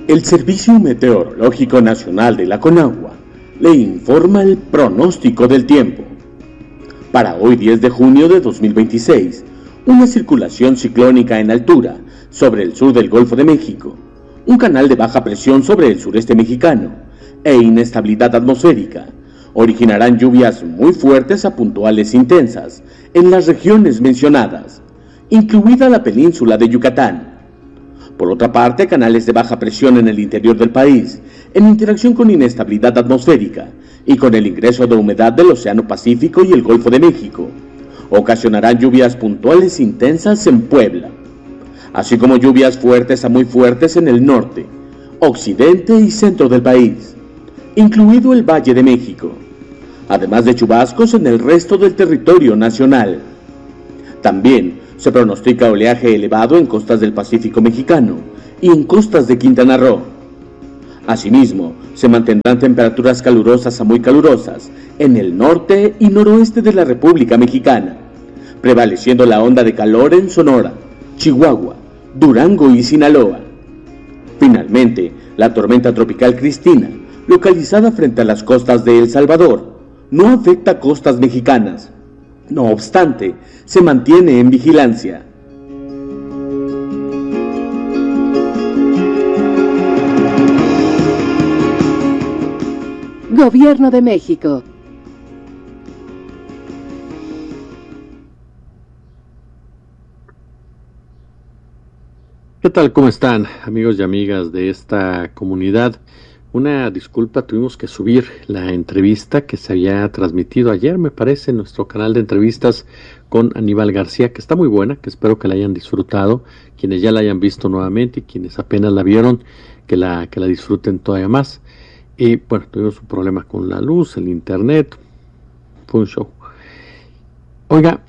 El Servicio Meteorológico Nacional de la Conagua le informa el pronóstico del tiempo. Para hoy 10 de junio de 2026, una circulación ciclónica en altura sobre el sur del Golfo de México, un canal de baja presión sobre el sureste mexicano e inestabilidad atmosférica originarán lluvias muy fuertes a puntuales intensas en las regiones mencionadas, incluida la península de Yucatán. Por otra parte, canales de baja presión en el interior del país, en interacción con inestabilidad atmosférica y con el ingreso de humedad del Océano Pacífico y el Golfo de México, ocasionarán lluvias puntuales intensas en Puebla, así como lluvias fuertes a muy fuertes en el norte, occidente y centro del país, incluido el Valle de México, además de chubascos en el resto del territorio nacional. También se pronostica oleaje elevado en costas del Pacífico mexicano y en costas de Quintana Roo. Asimismo, se mantendrán temperaturas calurosas a muy calurosas en el norte y noroeste de la República Mexicana, prevaleciendo la onda de calor en Sonora, Chihuahua, Durango y Sinaloa. Finalmente, la tormenta tropical Cristina, localizada frente a las costas de El Salvador, no afecta costas mexicanas. No obstante, se mantiene en vigilancia. Gobierno de México. ¿Qué tal? ¿Cómo están, amigos y amigas de esta comunidad? Una disculpa, tuvimos que subir la entrevista que se había transmitido ayer, me parece, en nuestro canal de entrevistas con Aníbal García, que está muy buena, que espero que la hayan disfrutado, quienes ya la hayan visto nuevamente y quienes apenas la vieron, que la disfruten todavía más. Y bueno, tuvimos un problema con la luz, el internet, fue un show. Oiga,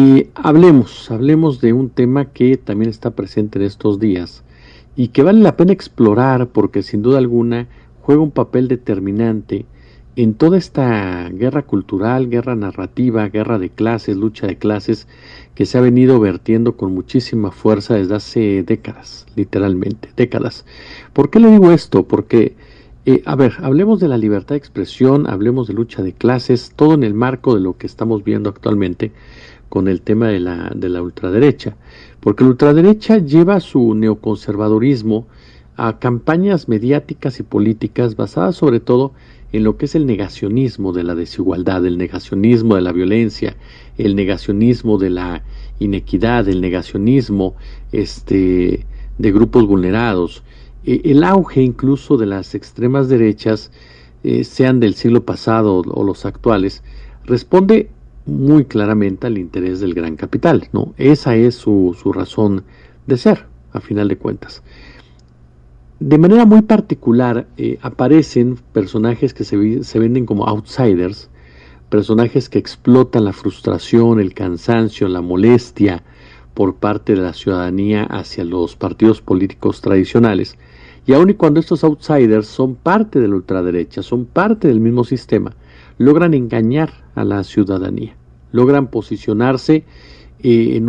hablemos de un tema que también está presente en estos días y que vale la pena explorar porque sin duda alguna juega un papel determinante en toda esta guerra cultural, guerra narrativa, guerra de clases, lucha de clases que se ha venido vertiendo con muchísima fuerza desde hace décadas, literalmente, décadas. ¿Por qué le digo esto? Porque, hablemos de la libertad de expresión, hablemos de lucha de clases, todo en el marco de lo que estamos viendo actualmente con el tema de la ultraderecha, porque la ultraderecha lleva su neoconservadurismo a campañas mediáticas y políticas basadas sobre todo en lo que es el negacionismo de la desigualdad, el negacionismo de la violencia, el negacionismo de la inequidad, el negacionismo de grupos vulnerados, el auge incluso de las extremas derechas, sean del siglo pasado o los actuales, responde muy claramente al interés del gran capital, ¿no? Esa es su razón de ser, a final de cuentas. De manera muy particular aparecen personajes que se venden como outsiders, personajes que explotan la frustración, el cansancio, la molestia por parte de la ciudadanía hacia los partidos políticos tradicionales, y aun y cuando estos outsiders son parte de la ultraderecha, son parte del mismo sistema, logran engañar a la ciudadanía, logran posicionarse en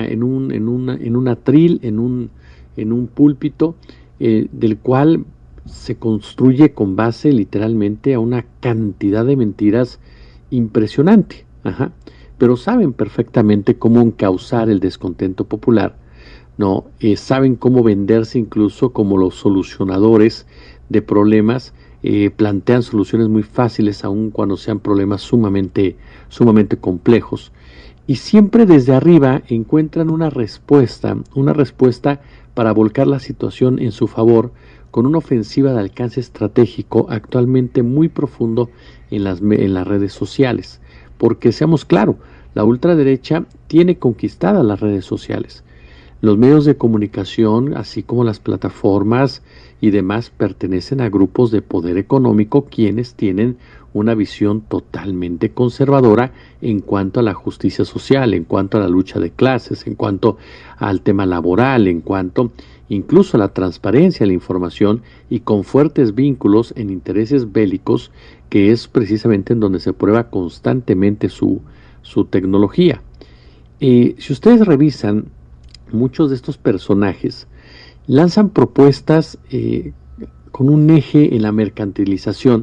un atril, en un púlpito, del cual se construye con base literalmente a una cantidad de mentiras impresionante, pero saben perfectamente cómo encauzar el descontento popular, ¿no? Saben cómo venderse incluso como los solucionadores de problemas, plantean soluciones muy fáciles aun cuando sean problemas sumamente complejos, y siempre desde arriba encuentran una respuesta para volcar la situación en su favor, con una ofensiva de alcance estratégico actualmente muy profundo en las redes sociales. Porque seamos claros, la ultraderecha tiene conquistadas las redes sociales. Los medios de comunicación, así como las plataformas y demás, pertenecen a grupos de poder económico quienes tienen una visión totalmente conservadora en cuanto a la justicia social, en cuanto a la lucha de clases, en cuanto al tema laboral, en cuanto incluso a la transparencia de la información, y con fuertes vínculos en intereses bélicos, que es precisamente en donde se prueba constantemente su tecnología. Si ustedes revisan, muchos de estos personajes lanzan propuestas con un eje en la mercantilización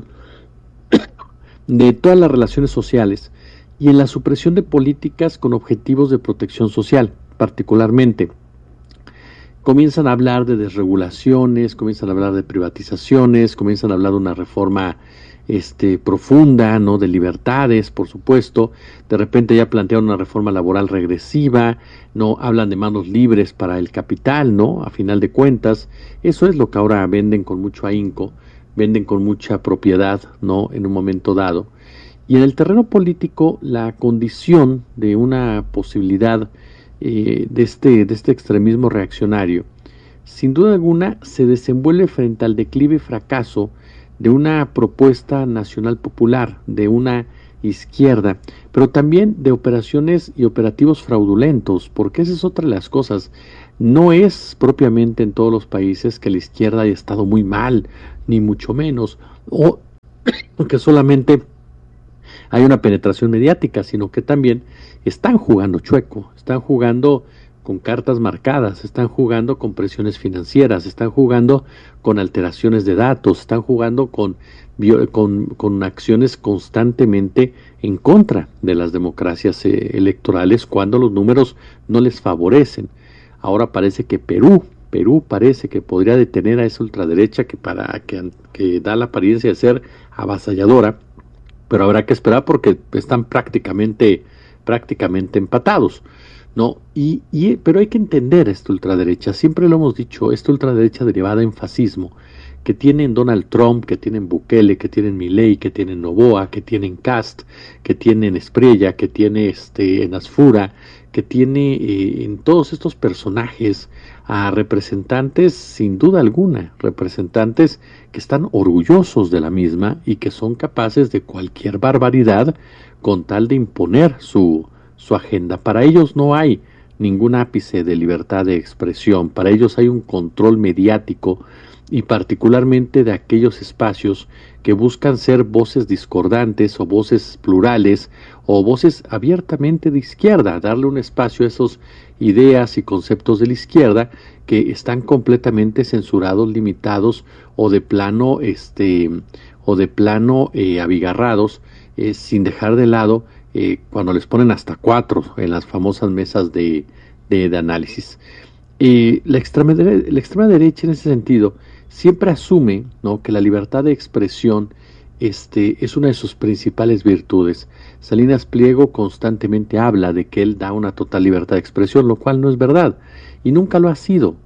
de todas las relaciones sociales y en la supresión de políticas con objetivos de protección social, particularmente. Comienzan a hablar de desregulaciones, comienzan a hablar de privatizaciones, comienzan a hablar de una reforma profunda, ¿no? De libertades, por supuesto. De repente ya plantean una reforma laboral regresiva, no hablan de manos libres para el capital, ¿no? A final de cuentas, eso es lo que ahora venden con mucho ahínco, venden con mucha propiedad, ¿no? En un momento dado. Y en el terreno político, la condición de una posibilidad de este extremismo reaccionario, sin duda alguna, se desenvuelve frente al declive y fracaso de una propuesta nacional popular, de una izquierda, pero también de operaciones y operativos fraudulentos, porque esa es otra de las cosas. No es propiamente en todos los países que la izquierda haya estado muy mal, ni mucho menos, o que solamente hay una penetración mediática, sino que también están jugando chueco, están jugando con cartas marcadas, están jugando con presiones financieras, están jugando con alteraciones de datos, están jugando con acciones constantemente en contra de las democracias electorales cuando los números no les favorecen. Ahora parece que Perú parece que podría detener a esa ultraderecha que da la apariencia de ser avasalladora, pero habrá que esperar porque están prácticamente empatados, ¿no? Pero hay que entender esta ultraderecha, siempre lo hemos dicho, esta ultraderecha derivada en fascismo, que tienen Donald Trump, que tienen Bukele, que tienen Milei, que tienen Noboa, que tienen Kast, que tienen Espriella, que tiene Nasfura, que tiene en todos estos personajes a representantes, sin duda alguna, representantes que están orgullosos de la misma y que son capaces de cualquier barbaridad con tal de imponer su agenda. Para ellos no hay ningún ápice de libertad de expresión, para ellos hay un control mediático y particularmente de aquellos espacios que buscan ser voces discordantes o voces plurales o voces abiertamente de izquierda, darle un espacio a esos ideas y conceptos de la izquierda que están completamente censurados, limitados o de plano abigarrados, sin dejar de lado cuando les ponen hasta 4 en las famosas mesas de análisis. La extrema derecha en ese sentido siempre asume, ¿no?, que la libertad de expresión es una de sus principales virtudes. Salinas Pliego constantemente habla de que él da una total libertad de expresión, lo cual no es verdad, y nunca lo ha sido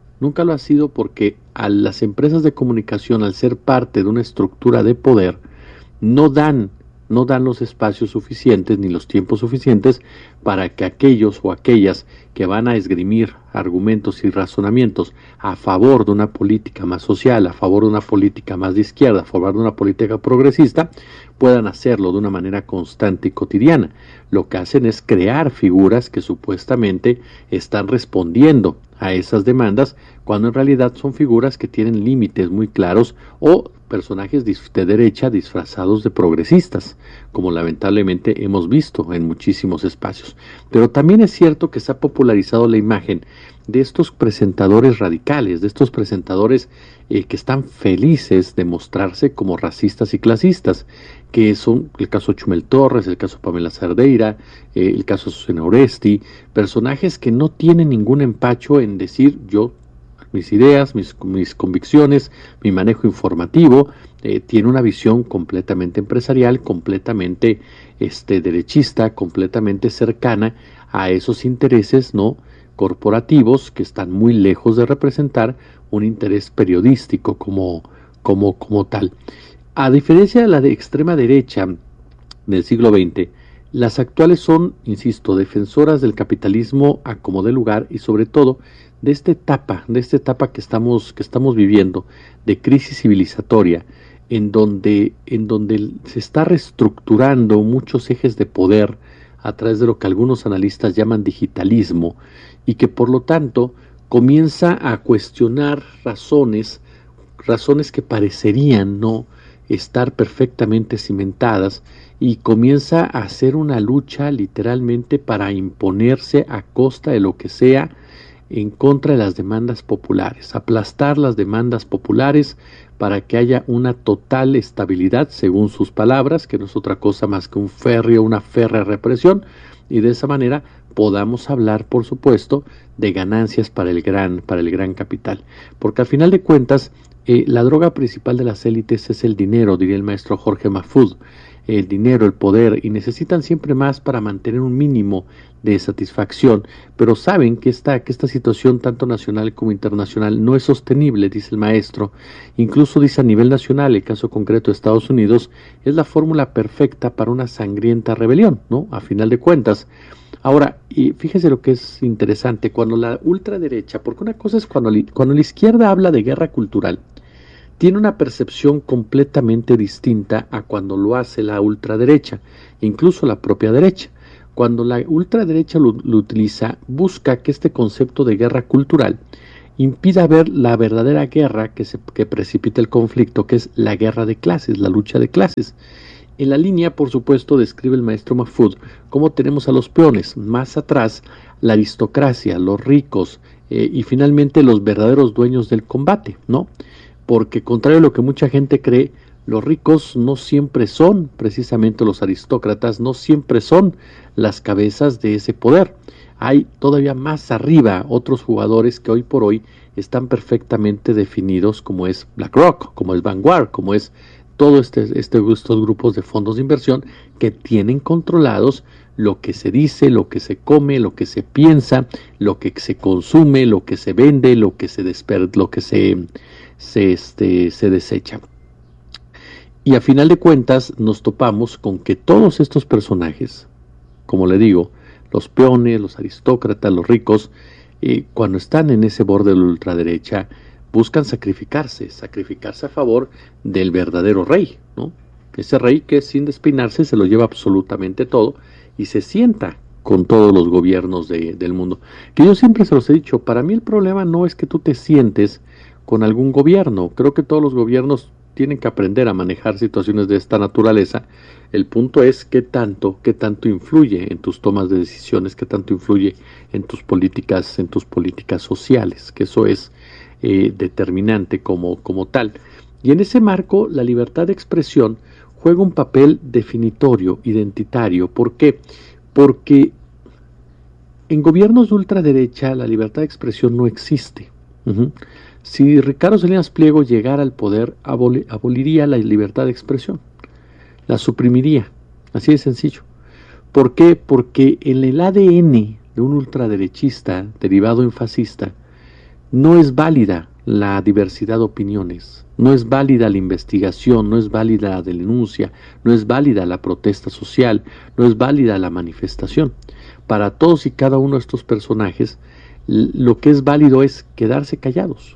porque a las empresas de comunicación, al ser parte de una estructura de poder, no dan los espacios suficientes ni los tiempos suficientes para que aquellos o aquellas que van a esgrimir argumentos y razonamientos a favor de una política más social, a favor de una política más de izquierda, a favor de una política progresista, puedan hacerlo de una manera constante y cotidiana. Lo que hacen es crear figuras que supuestamente están respondiendo a esas demandas, cuando en realidad son figuras que tienen límites muy claros o personajes de derecha disfrazados de progresistas, como lamentablemente hemos visto en muchísimos espacios. Pero también es cierto que se ha popularizado la imagen de estos presentadores radicales, de estos presentadores que están felices de mostrarse como racistas y clasistas, que son el caso Chumel Torres, el caso Pamela Cerdeira, el caso Susana Oresti, personajes que no tienen ningún empacho en decir yo, mis ideas, mis convicciones, mi manejo informativo, tiene una visión completamente empresarial, completamente derechista, completamente cercana a esos intereses, ¿no?, corporativos que están muy lejos de representar un interés periodístico como tal. A diferencia de la de extrema derecha del siglo XX, las actuales son, insisto, defensoras del capitalismo a como dé lugar y sobre todo de esta etapa que estamos viviendo de crisis civilizatoria, en donde se está reestructurando muchos ejes de poder a través de lo que algunos analistas llaman digitalismo, y que por lo tanto comienza a cuestionar razones que parecerían no estar perfectamente cimentadas, y comienza a hacer una lucha literalmente para imponerse a costa de lo que sea en contra de las demandas populares, aplastar las demandas populares para que haya una total estabilidad, según sus palabras, que no es otra cosa más que una férrea represión, y de esa manera podamos hablar, por supuesto, de ganancias para el gran capital. Porque al final de cuentas, la droga principal de las élites es el dinero, diría el maestro Jorge Mahfoud. El dinero, el poder, y necesitan siempre más para mantener un mínimo de satisfacción, pero saben que esta situación tanto nacional como internacional no es sostenible, dice el maestro. Incluso dice a nivel nacional, el caso concreto de Estados Unidos, es la fórmula perfecta para una sangrienta rebelión, ¿no? A final de cuentas. Ahora, y fíjese lo que es interesante, cuando la ultraderecha, porque una cosa es cuando la izquierda habla de guerra cultural, tiene una percepción completamente distinta a cuando lo hace la ultraderecha, incluso la propia derecha. Cuando la ultraderecha lo utiliza, busca que este concepto de guerra cultural impida ver la verdadera guerra que precipita el conflicto, que es la guerra de clases, la lucha de clases. En la línea, por supuesto, describe el maestro Mahfoud cómo tenemos a los peones, más atrás la aristocracia, los ricos y finalmente los verdaderos dueños del combate, ¿no? Porque contrario a lo que mucha gente cree, los ricos no siempre son precisamente los aristócratas, no siempre son las cabezas de ese poder. Hay todavía más arriba otros jugadores que hoy por hoy están perfectamente definidos, como es BlackRock, como es Vanguard, como es todos estos grupos de fondos de inversión que tienen controlados lo que se dice, lo que se come, lo que se piensa, lo que se consume, lo que se vende, lo que se desecha. Y a final de cuentas nos topamos con que todos estos personajes, como le digo, los peones, los aristócratas, los ricos, cuando están en ese borde de la ultraderecha, buscan sacrificarse a favor del verdadero rey, ¿no? Ese rey que sin despeinarse se lo lleva absolutamente todo y se sienta con todos los gobiernos del mundo. Que yo siempre se los he dicho, para mí el problema no es que tú te sientes con algún gobierno. Creo que todos los gobiernos tienen que aprender a manejar situaciones de esta naturaleza. El punto es qué tanto influye en tus tomas de decisiones, qué tanto influye en tus políticas sociales, que eso es determinante como tal. Y en ese marco, la libertad de expresión juega un papel definitorio, identitario. ¿Por qué? Porque en gobiernos de ultraderecha la libertad de expresión no existe. Si Ricardo Salinas Pliego llegara al poder, aboliría la libertad de expresión, la suprimiría, así de sencillo. ¿Por qué? Porque en el ADN de un ultraderechista derivado en fascista no es válida la diversidad de opiniones, no es válida la investigación, no es válida la denuncia, no es válida la protesta social, no es válida la manifestación. Para todos y cada uno de estos personajes, lo que es válido es quedarse callados,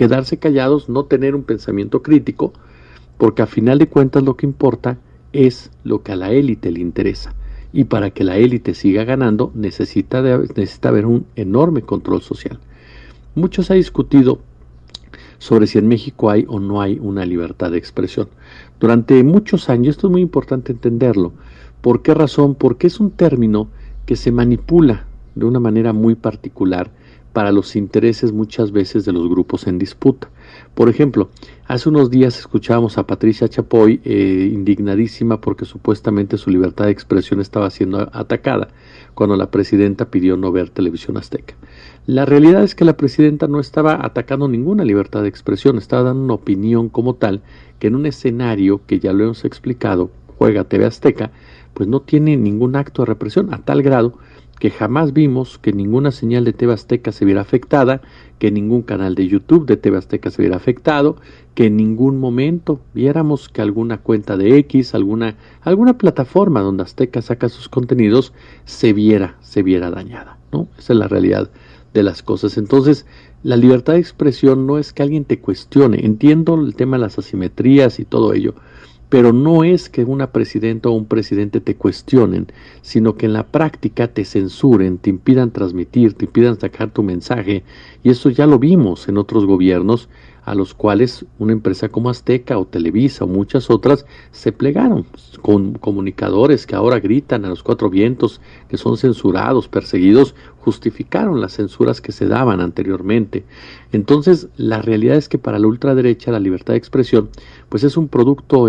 no tener un pensamiento crítico, porque a final de cuentas lo que importa es lo que a la élite le interesa. Y para que la élite siga ganando, necesita haber un enorme control social. Mucho se ha discutido sobre si en México hay o no hay una libertad de expresión. Durante muchos años, esto es muy importante entenderlo. ¿Por qué razón? Porque es un término que se manipula de una manera muy particular para los intereses muchas veces de los grupos en disputa. Por ejemplo, hace unos días escuchábamos a Patricia Chapoy indignadísima porque supuestamente su libertad de expresión estaba siendo atacada cuando la presidenta pidió no ver televisión azteca. La realidad es que la presidenta no estaba atacando ninguna libertad de expresión, estaba dando una opinión como tal que en un escenario que ya lo hemos explicado, juega TV Azteca, pues no tiene ningún acto de represión, a tal grado que jamás vimos que ninguna señal de TV Azteca se viera afectada, que ningún canal de YouTube de TV Azteca se viera afectado, que en ningún momento viéramos que alguna cuenta de X, alguna plataforma donde Azteca saca sus contenidos, se viera dañada, ¿no? Esa es la realidad de las cosas. Entonces, la libertad de expresión no es que alguien te cuestione. Entiendo el tema de las asimetrías y todo ello, pero no es que una presidenta o un presidente te cuestionen, sino que en la práctica te censuren, te impidan transmitir, te impidan sacar tu mensaje, y eso ya lo vimos en otros gobiernos, a los cuales una empresa como Azteca o Televisa o muchas otras se plegaron, con comunicadores que ahora gritan a los cuatro vientos, que son censurados, perseguidos, justificaron las censuras que se daban anteriormente. Entonces, la realidad es que para la ultraderecha la libertad de expresión pues es un producto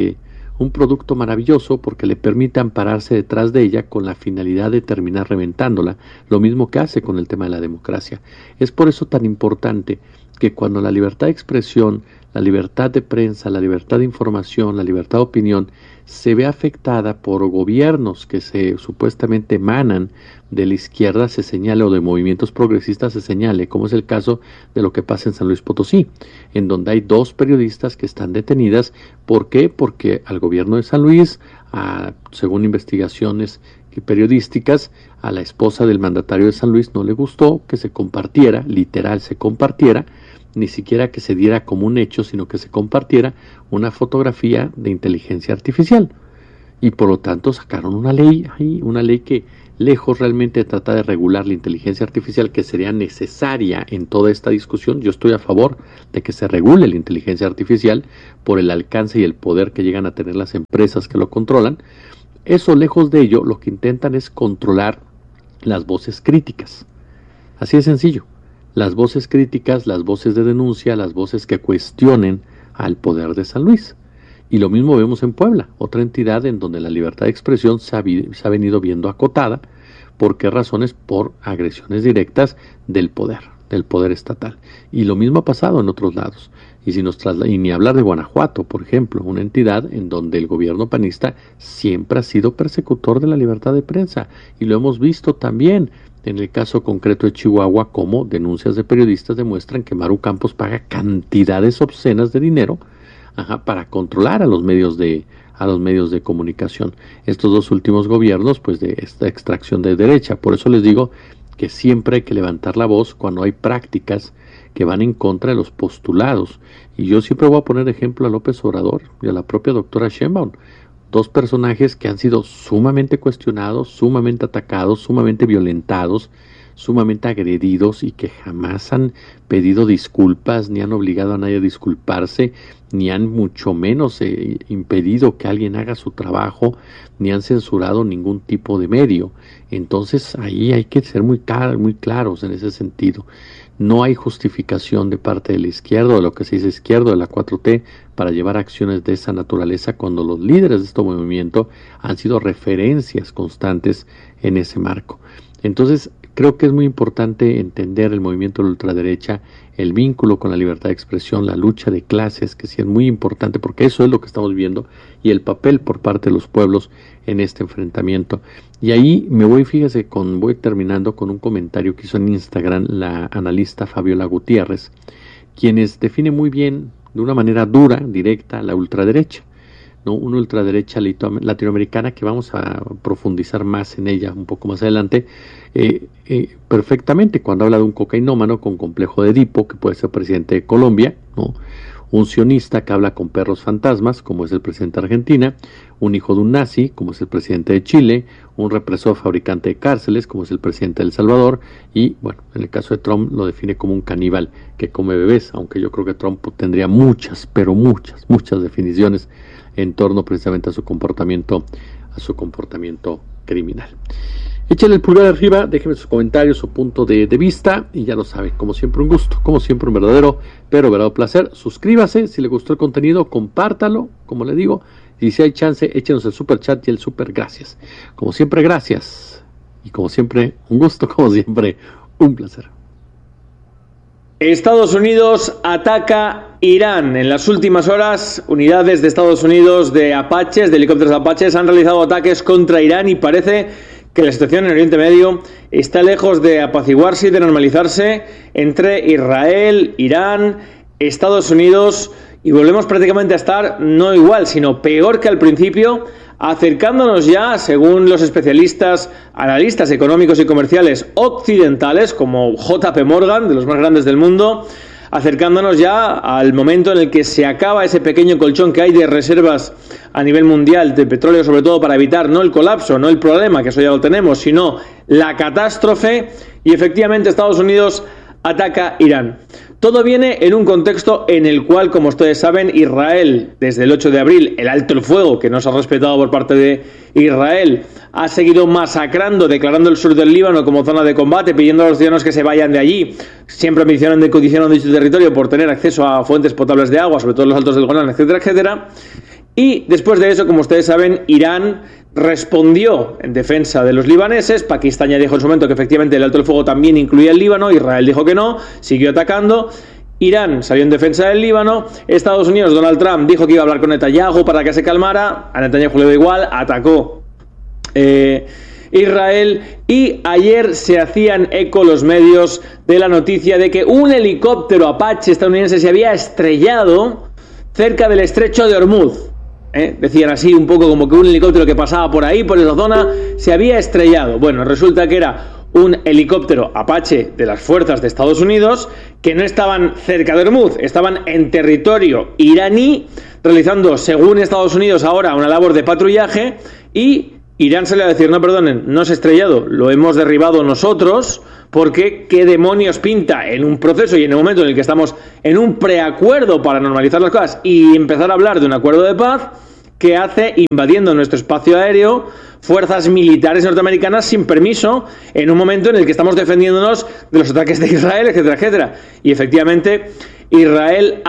maravilloso porque le permite ampararse detrás de ella con la finalidad de terminar reventándola, lo mismo que hace con el tema de la democracia. Es por eso tan importante que cuando la libertad de expresión, la libertad de prensa, la libertad de información, la libertad de opinión se ve afectada por gobiernos que se supuestamente emanan de la izquierda, se señale, o de movimientos progresistas se señale, como es el caso de lo que pasa en San Luis Potosí, en donde hay 2 periodistas que están detenidas. ¿Por qué? Porque al gobierno de San Luis, según investigaciones periodísticas, a la esposa del mandatario de San Luis no le gustó que se compartiera, literal se compartiera, ni siquiera que se diera como un hecho, sino que se compartiera una fotografía de inteligencia artificial. Y por lo tanto sacaron una ley que, lejos realmente de tratar de regular la inteligencia artificial, que sería necesaria en toda esta discusión, yo estoy a favor de que se regule la inteligencia artificial por el alcance y el poder que llegan a tener las empresas que lo controlan. Eso, lejos de ello, lo que intentan es controlar las voces críticas. Así de sencillo. Las voces críticas, las voces de denuncia, las voces que cuestionen al poder de San Luis. Y lo mismo vemos en Puebla, otra entidad en donde la libertad de expresión se ha venido viendo acotada. ¿Por qué razones? Por agresiones directas del poder estatal. Y lo mismo ha pasado en otros lados. Y ni hablar de Guanajuato, por ejemplo, una entidad en donde el gobierno panista siempre ha sido persecutor de la libertad de prensa. Y lo hemos visto también en el caso concreto de Chihuahua, como denuncias de periodistas demuestran que Maru Campos paga cantidades obscenas de dinero para controlar a los medios de comunicación. Estos 2 últimos gobiernos, pues, de esta extracción de derecha. Por eso les digo que siempre hay que levantar la voz cuando hay prácticas que van en contra de los postulados. Y yo siempre voy a poner ejemplo a López Obrador y a la propia doctora Sheinbaum. 2 personajes que han sido sumamente cuestionados, sumamente atacados, sumamente violentados, sumamente agredidos y que jamás han pedido disculpas, ni han obligado a nadie a disculparse, ni han mucho menos impedido que alguien haga su trabajo, ni han censurado ningún tipo de medio. Entonces ahí hay que ser muy claros en ese sentido. No hay justificación de parte de la izquierda, de lo que se dice izquierda, de la 4T, para llevar acciones de esa naturaleza cuando los líderes de este movimiento han sido referencias constantes en ese marco. Entonces, creo que es muy importante entender el movimiento de la ultraderecha, el vínculo con la libertad de expresión, la lucha de clases, que sí es muy importante, porque eso es lo que estamos viendo, y el papel por parte de los pueblos en este enfrentamiento. Y ahí voy terminando con un comentario que hizo en Instagram la analista Fabiola Gutiérrez, quienes define muy bien, de una manera dura, directa, la ultraderecha, ¿no? Una ultraderecha latinoamericana que vamos a profundizar más en ella un poco más adelante, perfectamente cuando habla de un cocainómano con complejo de Edipo, que puede ser presidente de Colombia, ¿no? Un sionista que habla con perros fantasmas, como es el presidente de Argentina, un hijo de un nazi, como es el presidente de Chile, un represor fabricante de cárceles, como es el presidente de El Salvador, y, bueno, en el caso de Trump lo define como un caníbal que come bebés, aunque yo creo que Trump tendría muchas definiciones en torno precisamente a su comportamiento criminal. Échale el pulgar arriba, déjenme sus comentarios, su punto de vista, y ya lo saben, como siempre un gusto, como siempre un verdadero placer. Suscríbase, si le gustó el contenido, compártalo, como le digo, y si hay chance, échenos el super chat y el super gracias. Como siempre, gracias, y como siempre, un gusto, como siempre, un placer. Estados Unidos ataca Irán. En las últimas horas, unidades de Estados Unidos de helicópteros Apaches, han realizado ataques contra Irán y parece que la situación en Oriente Medio está lejos de apaciguarse y de normalizarse entre Israel, Irán, Estados Unidos, y volvemos prácticamente a estar no igual, sino peor que al principio, acercándonos ya, según los especialistas, analistas económicos y comerciales occidentales, como JP Morgan, de los más grandes del mundo, acercándonos ya al momento en el que se acaba ese pequeño colchón que hay de reservas a nivel mundial de petróleo, sobre todo para evitar no el colapso, no el problema, que eso ya lo tenemos, sino la catástrofe. Y efectivamente Estados Unidos ataca Irán. Todo viene en un contexto en el cual, como ustedes saben, Israel, desde el 8 de abril, el alto el fuego, que no se ha respetado por parte de Israel, ha seguido masacrando, declarando el sur del Líbano como zona de combate, pidiendo a los ciudadanos que se vayan de allí, siempre mencionando y condicionando dicho territorio por tener acceso a fuentes potables de agua, sobre todo en los altos del Golán, etcétera, etcétera. Y después de eso, como ustedes saben, Irán respondió en defensa de los libaneses. Pakistán ya dijo en su momento que efectivamente el alto el fuego también incluía el Líbano. Israel dijo que no, siguió atacando. Irán salió en defensa del Líbano. Estados Unidos, Donald Trump, dijo que iba a hablar con Netanyahu para que se calmara. A Netanyahu le dio igual, atacó Israel. Y ayer se hacían eco los medios de la noticia de que un helicóptero Apache estadounidense se había estrellado cerca del estrecho de Hormuz. Decían así un poco como que un helicóptero que pasaba por ahí, por esa zona, se había estrellado. Bueno, resulta que era un helicóptero Apache de las fuerzas de Estados Unidos que no estaban cerca de Hormuz, estaban en territorio iraní, realizando, según Estados Unidos ahora, una labor de patrullaje, y Irán salió a decir, no, perdonen, no se ha estrellado, lo hemos derribado nosotros, porque qué demonios pinta en un proceso y en el momento en el que estamos en un preacuerdo para normalizar las cosas y empezar a hablar de un acuerdo de paz, que hace invadiendo nuestro espacio aéreo fuerzas militares norteamericanas sin permiso en un momento en el que estamos defendiéndonos de los ataques de Israel, etcétera, etcétera. Y efectivamente Irán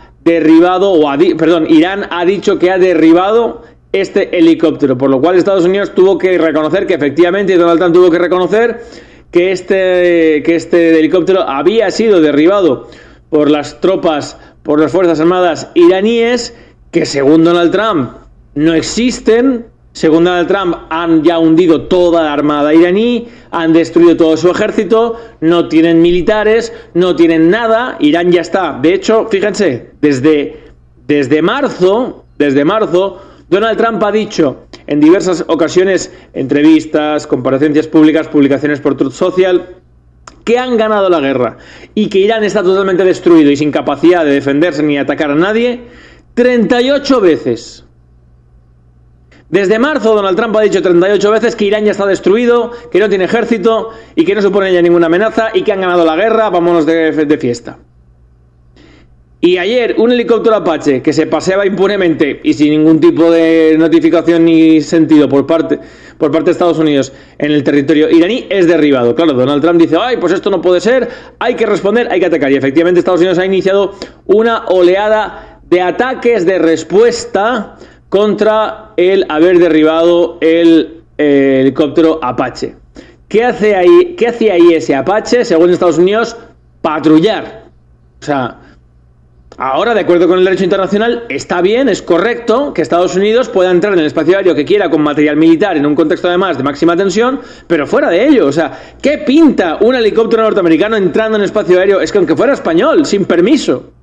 ha dicho que ha derribado este helicóptero, por lo cual Estados Unidos tuvo que reconocer que efectivamente, y Donald Trump tuvo que reconocer que este helicóptero había sido derribado por las tropas, por las Fuerzas Armadas iraníes, que según Donald Trump no existen. Según Donald Trump han ya hundido toda la armada iraní, han destruido todo su ejército, no tienen militares, no tienen nada. Irán ya está, de hecho, fíjense, desde marzo Donald Trump ha dicho en diversas ocasiones, entrevistas, comparecencias públicas, publicaciones por Truth Social, que han ganado la guerra y que Irán está totalmente destruido y sin capacidad de defenderse ni atacar a nadie 38 veces. Desde marzo Donald Trump ha dicho 38 veces que Irán ya está destruido, que no tiene ejército y que no supone ya ninguna amenaza y que han ganado la guerra, vámonos de fiesta. Y ayer un helicóptero Apache que se paseaba impunemente y sin ningún tipo de notificación ni sentido por parte de Estados Unidos en el territorio iraní es derribado. Claro, Donald Trump dice, ay, pues esto no puede ser, hay que responder, hay que atacar. Y efectivamente Estados Unidos ha iniciado una oleada de ataques de respuesta contra el haber derribado el helicóptero Apache. ¿Qué hacía ahí ese Apache? Según Estados Unidos, patrullar. O sea, ahora, de acuerdo con el derecho internacional, está bien, es correcto que Estados Unidos pueda entrar en el espacio aéreo que quiera con material militar en un contexto además de máxima tensión, pero fuera de ello, o sea, ¿qué pinta un helicóptero norteamericano entrando en el espacio aéreo? Es que aunque fuera español, sin permiso.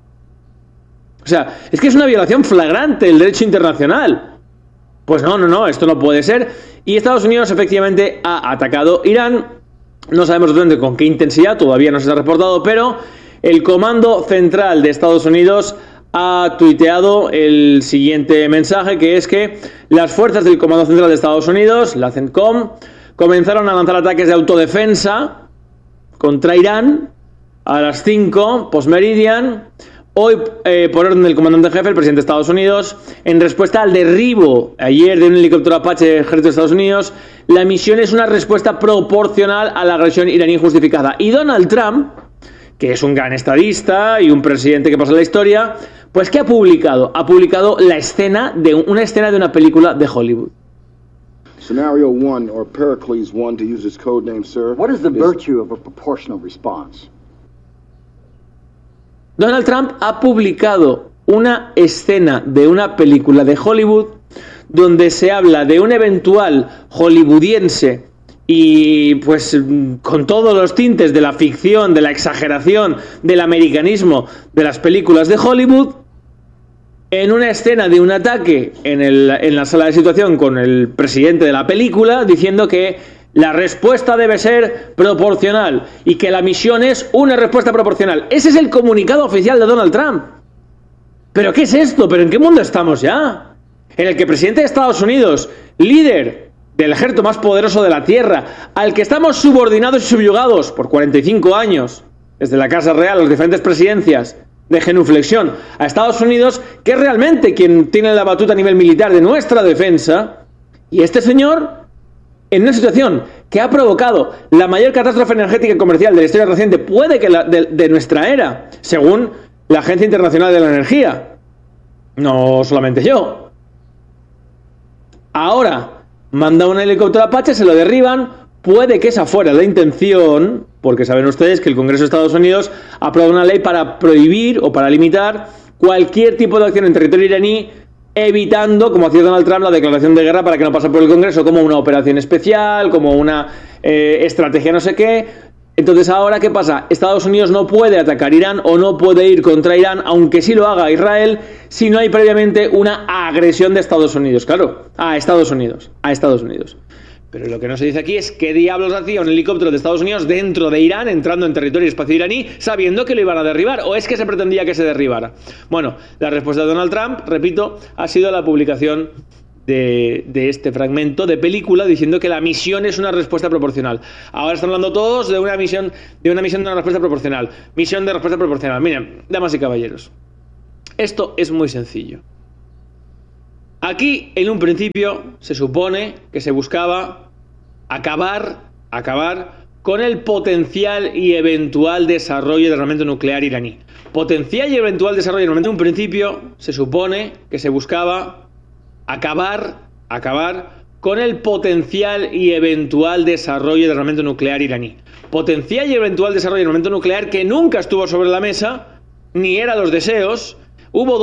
O sea, es que es una violación flagrante del derecho internacional. Pues no, esto no puede ser. Y Estados Unidos efectivamente ha atacado Irán. No sabemos exactamente con qué intensidad, todavía no se ha reportado, pero el Comando Central de Estados Unidos ha tuiteado el siguiente mensaje, que es que las fuerzas del Comando Central de Estados Unidos, la CENTCOM, comenzaron a lanzar ataques de autodefensa contra Irán a las 5 post-meridian. Hoy, por orden del comandante en jefe, el presidente de Estados Unidos, en respuesta al derribo ayer de un helicóptero Apache del ejército de Estados Unidos, la misión es una respuesta proporcional a la agresión iraní justificada. Y Donald Trump, que es un gran estadista y un presidente que pasa en la historia, pues ¿qué ha publicado? Ha publicado una escena de una película de Hollywood. Scenario 1, or Pericles 1, to use its code name, sir. What is the virtue of a proportional response? Donald Trump ha publicado una escena de una película de Hollywood donde se habla de un eventual hollywoodiense y pues con todos los tintes de la ficción, de la exageración, del americanismo de las películas de Hollywood, en una escena de un ataque en la sala de situación con el presidente de la película, diciendo que la respuesta debe ser proporcional y que la misión es una respuesta proporcional. Ese es el comunicado oficial de Donald Trump. ¿Pero qué es esto? ¿Pero en qué mundo estamos ya? En el que el presidente de Estados Unidos, líder del ejército más poderoso de la Tierra, al que estamos subordinados y subyugados por 45 años, desde la Casa Real, las diferentes presidencias de genuflexión a Estados Unidos, que es realmente quien tiene la batuta a nivel militar de nuestra defensa, y este señor, en una situación que ha provocado la mayor catástrofe energética y comercial de la historia reciente, puede que de nuestra era, según la Agencia Internacional de la Energía, no solamente yo. Ahora manda un helicóptero Apache, se lo derriban. Puede que esa fuera la intención, porque saben ustedes que el Congreso de Estados Unidos ha aprobado una ley para prohibir o para limitar cualquier tipo de acción en territorio iraní, evitando, como hacía Donald Trump, la declaración de guerra para que no pase por el Congreso, como una operación especial, como una estrategia no sé qué. Entonces, ¿ahora qué pasa? Estados Unidos no puede atacar Irán o no puede ir contra Irán, aunque sí lo haga Israel, si no hay previamente una agresión de Estados Unidos. Claro, a Estados Unidos. Pero lo que no se dice aquí es qué diablos hacía un helicóptero de Estados Unidos dentro de Irán, entrando en territorio y espacio iraní, sabiendo que lo iban a derribar, o es que se pretendía que se derribara. Bueno, la respuesta de Donald Trump, repito, ha sido la publicación de este fragmento de película diciendo que la misión es una respuesta proporcional. Ahora están hablando todos de una misión de una respuesta proporcional. Misión de respuesta proporcional. Miren, damas y caballeros, esto es muy sencillo. Aquí, en un principio, se supone que se buscaba acabar con el potencial y eventual desarrollo del armamento nuclear iraní. Potencial y eventual desarrollo del armamento. En un principio, se supone que se buscaba acabar con el potencial y eventual desarrollo del armamento nuclear iraní. Potencial y eventual desarrollo del armamento nuclear que nunca estuvo sobre la mesa, ni era los deseos. Hubo